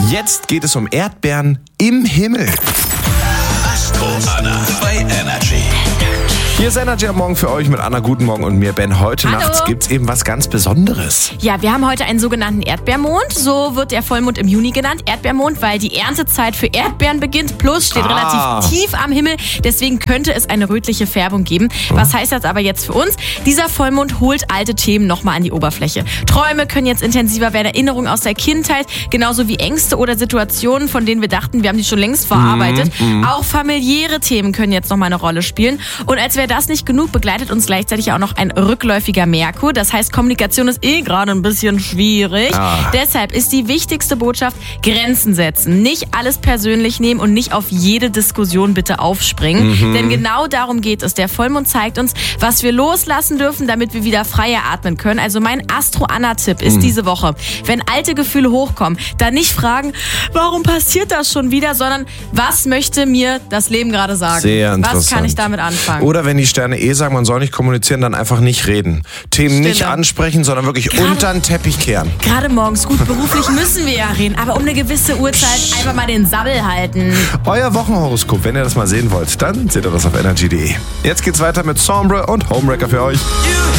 Jetzt geht es um Erdbeeren im Himmel. Astro Anna bei Energy. Hier ist Energy am Morgen für euch mit Anna. Guten Morgen und mir, Ben. Heute Hallo. Nachts gibt's eben was ganz Besonderes. Ja, wir haben heute einen sogenannten Erdbeermond. So wird der Vollmond im Juni genannt. Erdbeermond, weil die Erntezeit für Erdbeeren beginnt. Plus steht relativ tief am Himmel. Deswegen könnte es eine rötliche Färbung geben. Was heißt das aber jetzt für uns? Dieser Vollmond holt alte Themen nochmal an die Oberfläche. Träume können jetzt intensiver werden, Erinnerungen aus der Kindheit. Genauso wie Ängste oder Situationen, von denen wir dachten, wir haben die schon längst verarbeitet. Auch familiäre Themen können jetzt nochmal eine Rolle spielen. Und als wäre das nicht genug, begleitet uns gleichzeitig auch noch ein rückläufiger Merkur. Das heißt, Kommunikation ist gerade ein bisschen schwierig. Deshalb ist die wichtigste Botschaft, Grenzen setzen. Nicht alles persönlich nehmen und nicht auf jede Diskussion bitte aufspringen. Denn genau darum geht es. Der Vollmond zeigt uns, was wir loslassen dürfen, damit wir wieder freier atmen können. Also mein Astro-Anna-Tipp ist diese Woche, wenn alte Gefühle hochkommen, dann nicht fragen, warum passiert das schon wieder, sondern was möchte mir das Leben gerade sagen? Sehr interessant. Was kann ich damit anfangen? Oder wenn die Sterne sagen, man soll nicht kommunizieren, dann einfach nicht reden. Themen nicht ansprechen, sondern wirklich unter den Teppich kehren. Gerade morgens, gut, beruflich müssen wir ja reden, aber um eine gewisse Uhrzeit einfach mal den Sabbel halten. Euer Wochenhoroskop, wenn ihr das mal sehen wollt, dann seht ihr das auf energy.de. Jetzt geht's weiter mit Sombre und Homewrecker für euch.